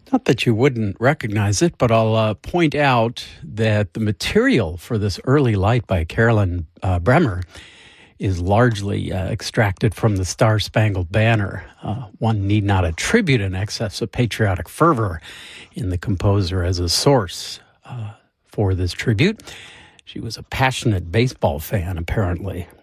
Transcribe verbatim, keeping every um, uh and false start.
Not that you wouldn't recognize it, but I'll uh, point out that the material for this Early Light by Carolyn uh, Bremer is largely uh, extracted from the Star-Spangled Banner. Uh, one need not attribute an excess of patriotic fervor in the composer as a source uh, for this tribute. She was a passionate baseball fan, apparently.